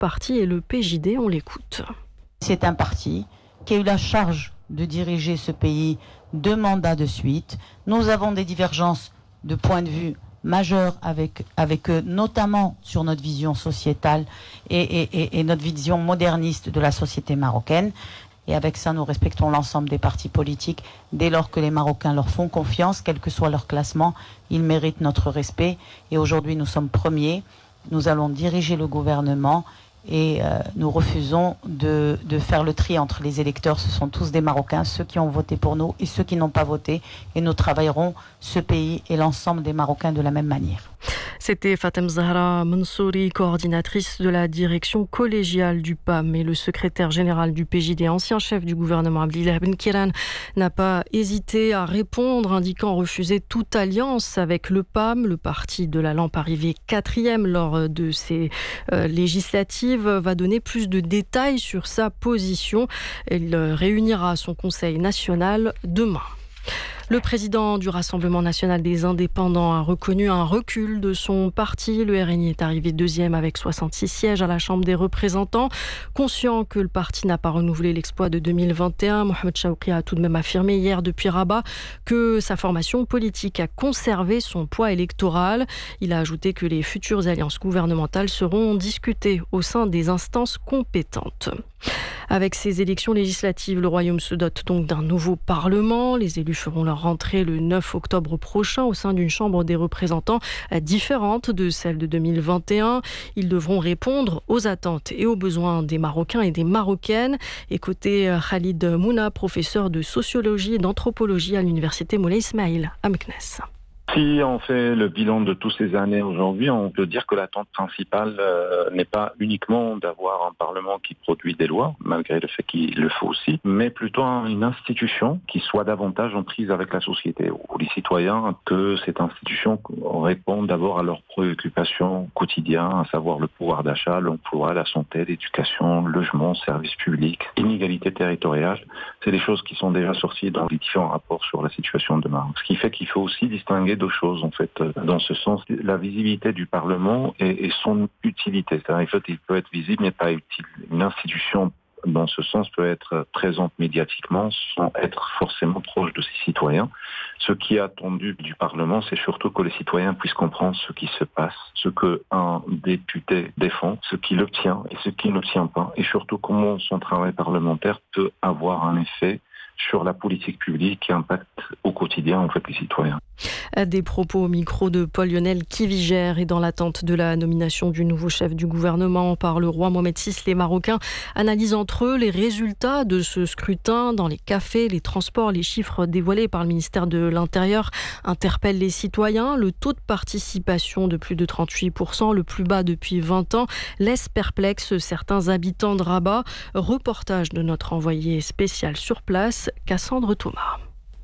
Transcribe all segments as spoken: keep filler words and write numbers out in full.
parti est le P J D. On l'écoute. C'est un parti qui a eu la charge de diriger ce pays deux mandats de suite. Nous avons des divergences de point de vue majeures avec, avec eux, notamment sur notre vision sociétale et, et, et, et notre vision moderniste de la société marocaine. Et avec ça, nous respectons l'ensemble des partis politiques. Dès lors que les Marocains leur font confiance, quel que soit leur classement, ils méritent notre respect. Et aujourd'hui, nous sommes premiers. Nous allons diriger le gouvernement et euh, nous refusons de, de faire le tri entre les électeurs. Ce sont tous des Marocains, ceux qui ont voté pour nous et ceux qui n'ont pas voté. Et nous travaillerons ce pays et l'ensemble des Marocains de la même manière. C'était Fatem Zahra Mansouri, coordinatrice de la direction collégiale du P A M, et le secrétaire général du P J D, ancien chef du gouvernement Abdellah Ben Kiran, n'a pas hésité à répondre, indiquant refuser toute alliance avec le P A M. Le parti de la lampe, arrivé quatrième lors de ces euh, législatives, va donner plus de détails sur sa position. Il réunira son conseil national demain. Le président du Rassemblement national des indépendants a reconnu un recul de son parti. Le R N I est arrivé deuxième avec soixante-six sièges à la Chambre des représentants. Conscient que le parti n'a pas renouvelé l'exploit de deux mille vingt et un, Mohamed Chaouki a tout de même affirmé hier depuis Rabat que sa formation politique a conservé son poids électoral. Il a ajouté que les futures alliances gouvernementales seront discutées au sein des instances compétentes. Avec ces élections législatives, le Royaume se dote donc d'un nouveau Parlement. Les élus feront leur rentrée le neuf octobre prochain au sein d'une Chambre des représentants différente de celle de deux mille vingt et un. Ils devront répondre aux attentes et aux besoins des Marocains et des Marocaines. Et côté Khalid Mouna, professeur de sociologie et d'anthropologie à l'université Moulay Ismail à Meknès. Si on fait le bilan de toutes ces années aujourd'hui, on peut dire que l'attente principale euh, n'est pas uniquement d'avoir un Parlement qui produit des lois, malgré le fait qu'il le faut aussi, mais plutôt une institution qui soit davantage en prise avec la société, où les citoyens, que cette institution répond d'abord à leurs préoccupations quotidiennes, à savoir le pouvoir d'achat, l'emploi, la santé, l'éducation, le logement, services publics, inégalité territoriale. C'est des choses qui sont déjà sorties dans les différents rapports sur la situation de Maroc. Ce qui fait qu'il faut aussi distinguer deux choses, en fait, dans ce sens, la visibilité du Parlement et, et son utilité. C'est-à-dire, en fait, il peut être visible, mais pas utile. Une institution, dans ce sens, peut être présente médiatiquement sans être forcément proche de ses citoyens. Ce qui est attendu du Parlement, c'est surtout que les citoyens puissent comprendre ce qui se passe, ce qu'un député défend, ce qu'il obtient et ce qu'il n'obtient pas, et surtout comment son travail parlementaire peut avoir un effet sur la politique publique qui impacte au quotidien en fait les citoyens. Des propos au micro de Paul Lionel Kivigère. Et dans l'attente de la nomination du nouveau chef du gouvernement par le roi Mohamed six, les Marocains analysent entre eux les résultats de ce scrutin dans les cafés, les transports. Les chiffres dévoilés par le ministère de l'Intérieur interpellent les citoyens. Le taux de participation de plus de trente-huit pour cent, le plus bas depuis vingt ans, laisse perplexe certains habitants de Rabat. Reportage de notre envoyé spécial sur place, Cassandre Thomas.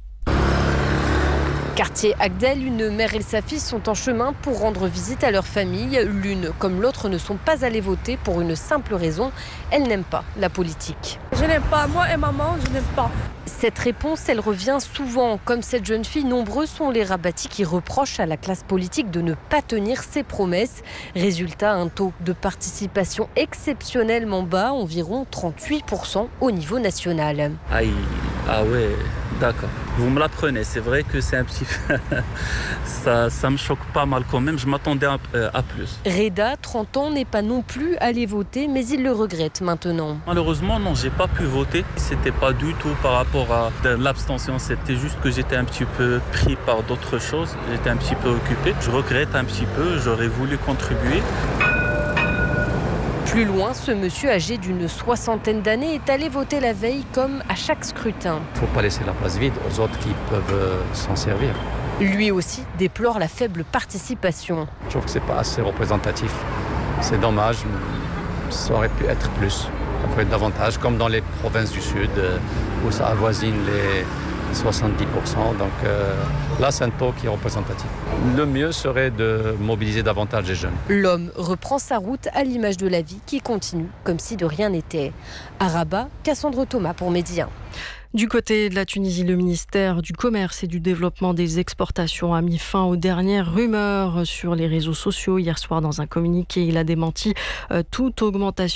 Quartier Agdel, une mère et sa fille sont en chemin pour rendre visite à leur famille. L'une comme l'autre ne sont pas allées voter pour une simple raison, elles n'aiment pas la politique. Je n'aime pas, moi et maman, je n'aime pas. Cette réponse, elle revient souvent. Comme cette jeune fille, nombreux sont les rabattis qui reprochent à la classe politique de ne pas tenir ses promesses. Résultat, un taux de participation exceptionnellement bas, environ trente-huit pour cent au niveau national. Aïe, ah ouais, d'accord. Vous me l'apprenez, c'est vrai que c'est un petit peu... ça, ça me choque pas mal quand même, je m'attendais à, à plus. Reda, trente ans, n'est pas non plus allé voter, mais il le regrette maintenant. Malheureusement, non, j'ai pas pu voter. C'était pas du tout par rapport à l'abstention, c'était juste que j'étais un petit peu pris par d'autres choses. J'étais un petit peu occupé. Je regrette un petit peu, j'aurais voulu contribuer. Plus loin, ce monsieur âgé d'une soixantaine d'années est allé voter la veille comme à chaque scrutin. Il ne faut pas laisser la place vide aux autres qui peuvent euh, s'en servir. Lui aussi déplore la faible participation. Je trouve que ce n'est pas assez représentatif. C'est dommage, ça aurait pu être plus. Ça peut être davantage, comme dans les provinces du Sud, euh, où ça avoisine les soixante-dix pour cent. Donc euh, là, c'est un taux qui est représentatif. Le mieux serait de mobiliser davantage les jeunes. L'homme reprend sa route à l'image de la vie qui continue, comme si de rien n'était. À Rabat, Cassandre Thomas pour Média. Du côté de la Tunisie, le ministère du Commerce et du Développement des Exportations a mis fin aux dernières rumeurs sur les réseaux sociaux. Hier soir, dans un communiqué, il a démenti euh, toute augmentation